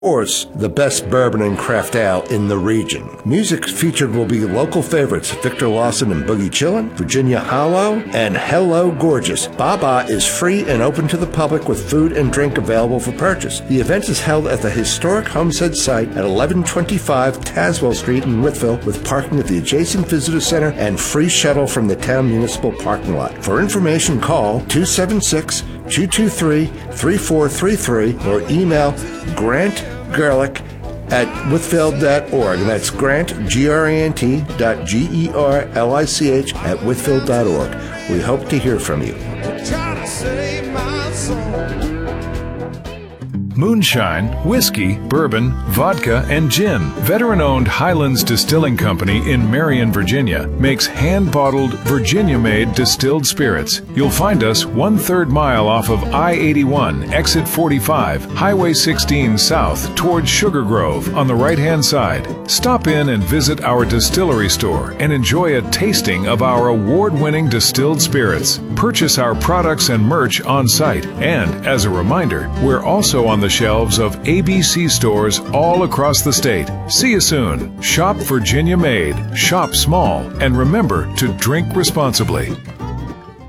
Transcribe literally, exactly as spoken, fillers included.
course, the best bourbon and craft ale in the region. Music featured will be local favorites Victor Lawson and Boogie Chillin', Virginia Hollow, and Hello Gorgeous. Baba is free and open to the public with food and drink available for purchase. The event is held at the historic Homestead site at eleven twenty-five Tazewell Street in Wytheville, with parking at the adjacent visitor center and free shuttle from the town municipal parking lot. For information, call two seven six, two two three, three four three three or email Grant Gerlich at Wytheville dot org, and that's Grant, G R A N T dot G E R L I C H at Wytheville dot org. We hope to hear from you. Moonshine, whiskey, bourbon, vodka, and gin. Veteran-owned Highlands Distilling Company in Marion, Virginia makes hand-bottled, Virginia-made distilled spirits. You'll find us one-third mile off of I eighty-one, exit forty-five, Highway sixteen south towards Sugar Grove on the right-hand side. Stop in and visit our distillery store and enjoy a tasting of our award-winning distilled spirits. Purchase our products and merch on site. And, as a reminder, we're also on the shelves of A B C stores all across the state. See you soon. Shop Virginia made, shop small, and remember to drink responsibly.